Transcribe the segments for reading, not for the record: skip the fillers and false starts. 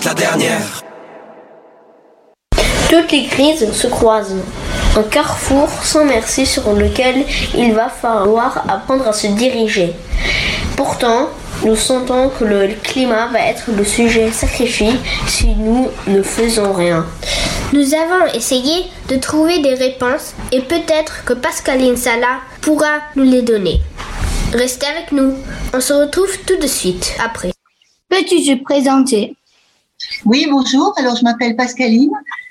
la dernière. Toutes les crises se croisent. Un carrefour sans merci sur lequel il va falloir apprendre à se diriger. Pourtant, nous sentons que le climat va être le sujet sacrifié si nous ne faisons rien. Nous avons essayé de trouver des réponses et peut-être que Pascaline Sala pourra nous les donner. Restez avec nous, on se retrouve tout de suite après. Peux-tu te présenter ? Oui, bonjour, alors je m'appelle Pascaline,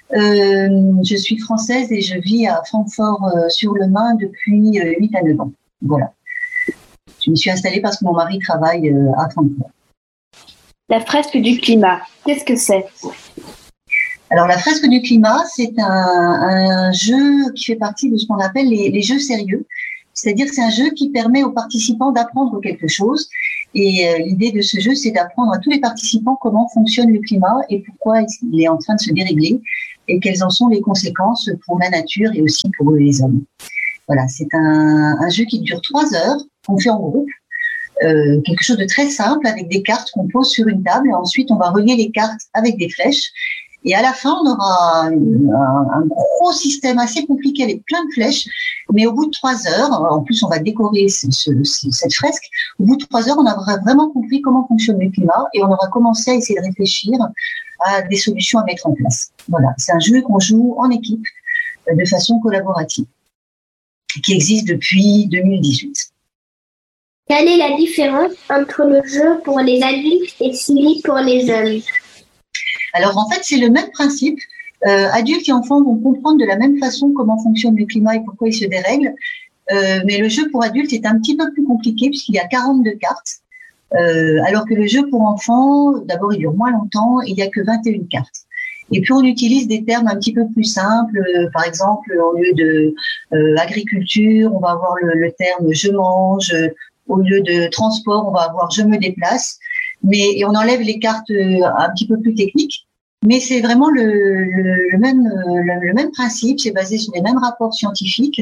je suis française et je vis à Francfort-sur-le-Main depuis 8 à 9 ans. Voilà. Je me suis installée parce que mon mari travaille à Francfort. La fresque du climat, qu'est-ce que c'est ? Alors la fresque du climat, c'est un jeu qui fait partie de ce qu'on appelle les jeux sérieux. C'est-à-dire que c'est un jeu qui permet aux participants d'apprendre quelque chose. Et l'idée de ce jeu, c'est d'apprendre à tous les participants comment fonctionne le climat et pourquoi il est en train de se dérégler et quelles en sont les conséquences pour la nature et aussi pour les hommes. Voilà, c'est un jeu qui dure 3 heures, qu'on fait en groupe. Quelque chose de très simple avec des cartes qu'on pose sur une table et ensuite on va relier les cartes avec des flèches. Et à la fin, on aura un gros système assez compliqué avec plein de flèches. Mais au bout de 3 heures, en plus, on va décorer cette fresque. Au bout de 3 heures, on aura vraiment compris comment fonctionne le climat et on aura commencé à essayer de réfléchir à des solutions à mettre en place. Voilà, c'est un jeu qu'on joue en équipe de façon collaborative, qui existe depuis 2018. Quelle est la différence entre le jeu pour les adultes et celui pour les jeunes ? Alors en fait, c'est le même principe. Adultes et enfants vont comprendre de la même façon comment fonctionne le climat et pourquoi il se dérègle. Mais le jeu pour adultes est un petit peu plus compliqué puisqu'il y a 42 cartes. Alors que le jeu pour enfants, d'abord, il dure moins longtemps et il n'y a que 21 cartes. Et puis on utilise des termes un petit peu plus simples. Par exemple, au lieu de agriculture, on va avoir le terme je mange. Au lieu de transport, on va avoir je me déplace. Et on enlève les cartes un petit peu plus techniques. Mais c'est vraiment le même principe, c'est basé sur les mêmes rapports scientifiques.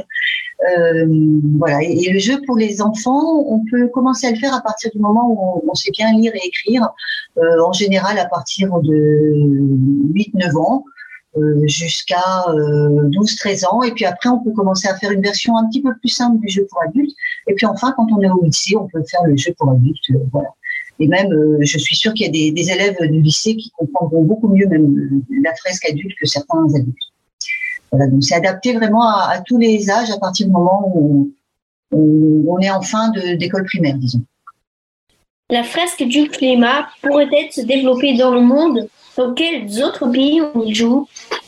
Voilà. Et le jeu pour les enfants, on peut commencer à le faire à partir du moment où on sait bien lire et écrire, en général à partir de 8-9 ans jusqu'à 12-13 ans. Et puis après, on peut commencer à faire une version un petit peu plus simple du jeu pour adultes. Et puis enfin, quand on est au lycée, on peut faire le jeu pour adultes. Voilà. Et même, je suis sûre qu'il y a des élèves du lycée qui comprendront beaucoup mieux même la fresque adulte que certains adultes. Voilà, donc c'est adapté vraiment à tous les âges à partir du moment où on est en fin d'école primaire, disons. La fresque du climat pourrait-elle se développer dans le monde ? Dans quels autres pays on y joue ?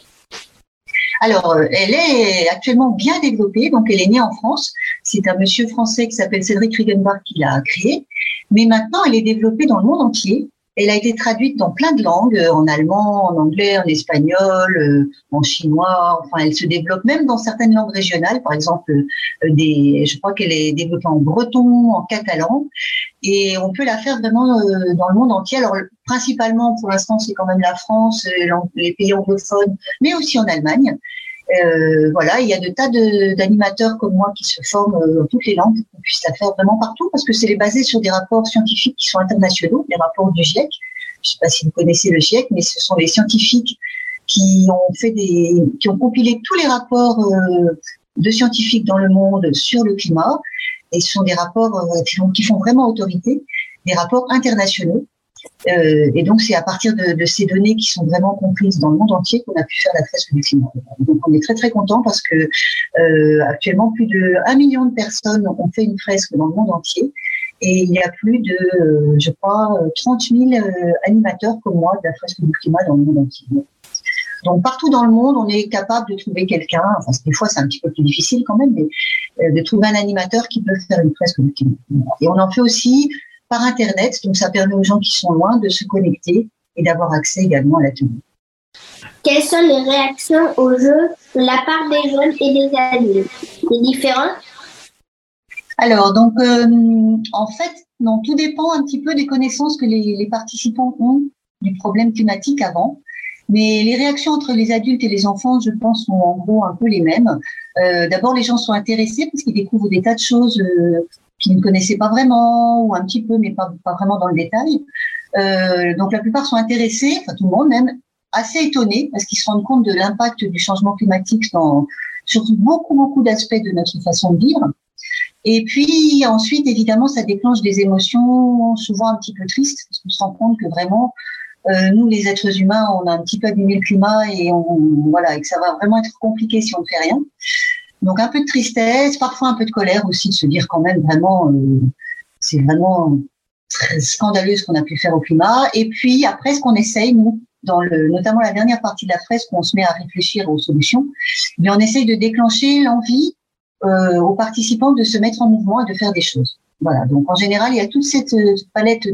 Alors, elle est actuellement bien développée, donc elle est née en France. C'est un monsieur français qui s'appelle Cédric Riggenbach qui l'a créée. Mais maintenant, elle est développée dans le monde entier. Elle a été traduite dans plein de langues, en allemand, en anglais, en espagnol, en chinois. Enfin, elle se développe même dans certaines langues régionales. Par exemple, je crois qu'elle est développée en breton, en catalan. Et on peut la faire vraiment dans le monde entier. Alors, principalement, pour l'instant, c'est quand même la France, les pays anglophones, mais aussi en Allemagne. Voilà, il y a de tas d'animateurs comme moi qui se forment dans toutes les langues pour qu'on puisse la faire vraiment partout parce que c'est basé sur des rapports scientifiques qui sont internationaux, les rapports du GIEC. Je ne sais pas si vous connaissez le GIEC, mais ce sont les scientifiques qui ont compilé tous les rapports de scientifiques dans le monde sur le climat. Et ce sont des rapports qui font vraiment autorité, des rapports internationaux. Et donc, c'est à partir de ces données qui sont vraiment comprises dans le monde entier qu'on a pu faire la fresque du climat. Donc, on est très, très contents parce que actuellement, plus de 1 million de personnes ont fait une fresque dans le monde entier. Et il y a plus de, je crois, 30 000 animateurs comme moi de la fresque du climat dans le monde entier. Donc, partout dans le monde, on est capable de trouver quelqu'un, enfin, des fois, c'est un petit peu plus difficile quand même, mais de trouver un animateur qui peut faire une fresque du climat. Et on en fait aussi par Internet, donc ça permet aux gens qui sont loin de se connecter et d'avoir accès également à l'atelier. Quelles sont les réactions au jeu de la part des jeunes et des adultes ? Les différences ? Alors, donc, en fait, non, tout dépend un petit peu des connaissances que les participants ont du problème climatique avant. Mais les réactions entre les adultes et les enfants, je pense, sont en gros un peu les mêmes. D'abord, les gens sont intéressés parce qu'ils découvrent des tas de choses qu'ils ne connaissaient pas vraiment, ou un petit peu, mais pas vraiment dans le détail. Donc la plupart sont intéressés, enfin tout le monde même, assez étonnés parce qu'ils se rendent compte de l'impact du changement climatique sur beaucoup d'aspects de notre façon de vivre. Et puis ensuite, évidemment, ça déclenche des émotions souvent un petit peu tristes parce qu'on se rend compte que vraiment, nous, les êtres humains, on a un petit peu abîmé le climat et et que ça va vraiment être compliqué si on ne fait rien. Donc un peu de tristesse, parfois un peu de colère aussi, de se dire quand même vraiment, c'est vraiment très scandaleux ce qu'on a pu faire au climat. Et puis après, ce qu'on essaye, nous, notamment la dernière partie de la fresque, où on se met à réfléchir aux solutions, mais on essaye de déclencher l'envie aux participants de se mettre en mouvement et de faire des choses. Voilà. Donc en général, il y a toute cette palette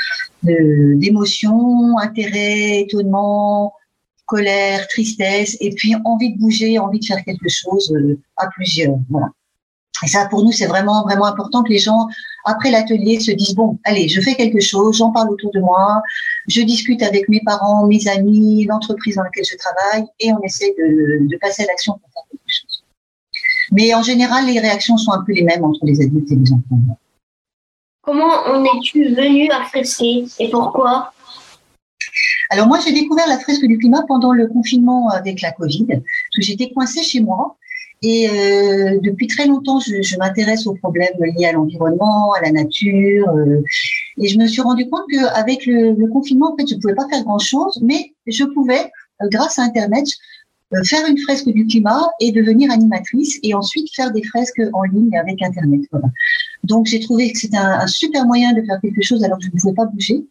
d'émotions, intérêt, étonnement, colère, tristesse, et puis envie de bouger, envie de faire quelque chose à plusieurs. Voilà. Et ça, pour nous, c'est vraiment important que les gens, après l'atelier, se disent, bon, allez, je fais quelque chose, j'en parle autour de moi, je discute avec mes parents, mes amis, l'entreprise dans laquelle je travaille, et on essaie de passer à l'action pour faire quelque chose. Mais en général, les réactions sont un peu les mêmes entre les adultes et les enfants. Comment en es-tu venue à fresquer et pourquoi ? Alors moi, j'ai découvert la fresque du climat pendant le confinement avec la Covid, parce que j'étais coincée chez moi. Et depuis très longtemps, je m'intéresse aux problèmes liés à l'environnement, à la nature. Et je me suis rendu compte qu'avec le confinement, en fait, je ne pouvais pas faire grand-chose, mais je pouvais, grâce à Internet, faire une fresque du climat et devenir animatrice et ensuite faire des fresques en ligne avec Internet. Voilà. Donc, j'ai trouvé que c'était un super moyen de faire quelque chose alors que je ne pouvais pas bouger.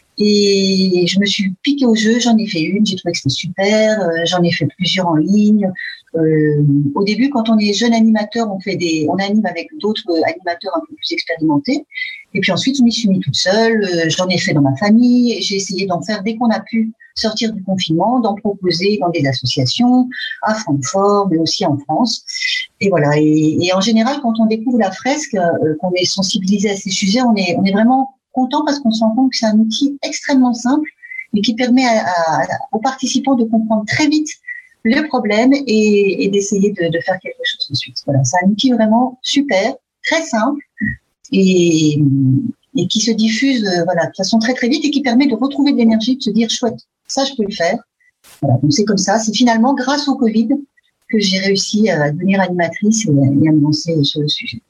Et je me suis piquée au jeu, j'en ai fait une, j'ai trouvé que c'était super, j'en ai fait plusieurs en ligne. Au début, quand on est jeune animateur, on anime avec d'autres animateurs un peu plus expérimentés. Et puis ensuite, je m'y suis mis toute seule, j'en ai fait dans ma famille, j'ai essayé d'en faire dès qu'on a pu sortir du confinement, d'en proposer dans des associations, à Francfort, mais aussi en France. Et voilà. Et en général, quand on découvre la fresque, qu'on est sensibilisé à ces sujets, on est vraiment content parce qu'on se rend compte que c'est un outil extrêmement simple mais qui permet aux participants de comprendre très vite le problème et d'essayer de faire quelque chose ensuite. Voilà, c'est un outil vraiment super, très simple et qui se diffuse de façon très très vite et qui permet de retrouver de l'énergie, de se dire chouette, ça je peux le faire. Voilà, donc c'est comme ça, c'est finalement grâce au Covid que j'ai réussi à devenir animatrice et à me lancer sur le sujet.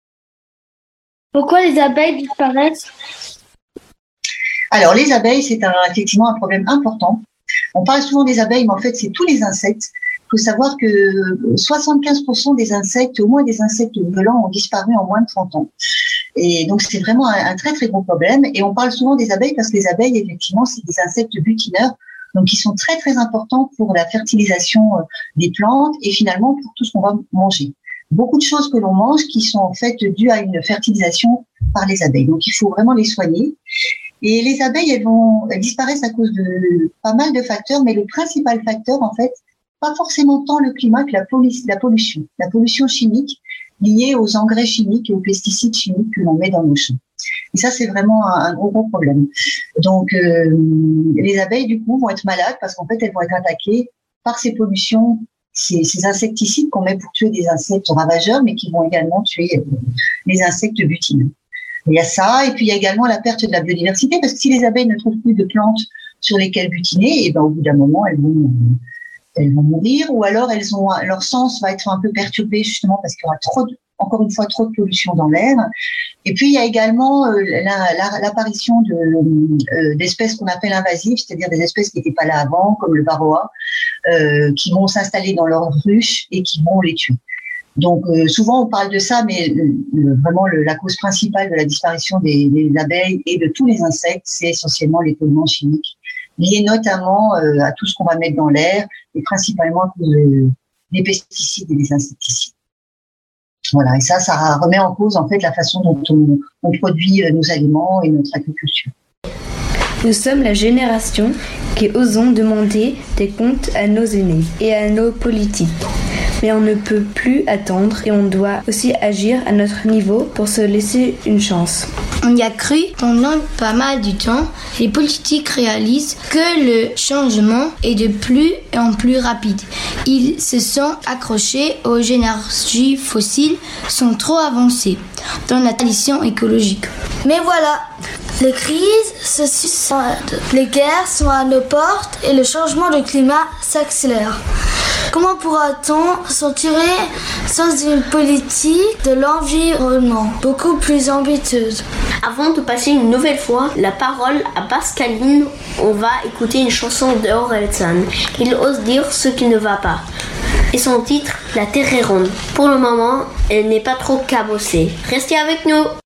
Pourquoi les abeilles disparaissent ? Alors, les abeilles, c'est effectivement un problème important. On parle souvent des abeilles, mais en fait, c'est tous les insectes. Il faut savoir que 75% des insectes, au moins des insectes volants, ont disparu en moins de 30 ans. Et donc, c'est vraiment un très, très gros problème. Et on parle souvent des abeilles parce que les abeilles, effectivement, c'est des insectes butineurs. Donc, ils sont très, très importants pour la fertilisation des plantes et finalement pour tout ce qu'on va manger. Beaucoup de choses que l'on mange qui sont en fait dues à une fertilisation par les abeilles. Donc, il faut vraiment les soigner. Et les abeilles, elles disparaissent à cause de pas mal de facteurs, mais le principal facteur, en fait, pas forcément tant le climat que la pollution. La pollution chimique liée aux engrais chimiques et aux pesticides chimiques que l'on met dans nos champs. Et ça, c'est vraiment un gros problème. Donc, les abeilles, du coup, vont être malades parce qu'en fait, elles vont être attaquées par ces pollutions, ces insecticides qu'on met pour tuer des insectes ravageurs, mais qui vont également tuer les insectes butineux. Il y a ça, et puis il y a également la perte de la biodiversité, parce que si les abeilles ne trouvent plus de plantes sur lesquelles butiner, et ben au bout d'un moment, elles vont mourir, ou alors leur sens va être un peu perturbé justement parce qu'il y aura encore une fois trop de pollution dans l'air. Et puis il y a également l'apparition d'espèces qu'on appelle invasives, c'est-à-dire des espèces qui n'étaient pas là avant, comme le varroa, qui vont s'installer dans leurs ruches et qui vont les tuer. Donc souvent on parle de ça, mais vraiment la cause principale de la disparition des abeilles et de tous les insectes, c'est essentiellement les polluants chimiques, liés notamment à tout ce qu'on va mettre dans l'air et principalement à cause des pesticides et des insecticides. Voilà, et ça remet en cause en fait la façon dont on produit nos aliments et notre agriculture. Nous sommes la génération qui osons demander des comptes à nos aînés et à nos politiques. Mais on ne peut plus attendre et on doit aussi agir à notre niveau pour se laisser une chance. On y a cru pendant pas mal du temps. Les politiques réalisent que le changement est de plus en plus rapide. Ils se sont accrochés aux énergies fossiles, sont trop avancés dans la transition écologique. Mais voilà, les crises se succèdent, les guerres sont à nos portes et le changement de climat s'accélère. Comment pourra-t-on s'en tirer sans une politique de l'environnement beaucoup plus ambitieuse? Avant de passer une nouvelle fois la parole à Pascaline, on va écouter une chanson d'Orelsan. Il ose dire ce qui ne va pas. Et son titre, La Terre est ronde. Pour le moment, elle n'est pas trop cabossée. Restez avec nous!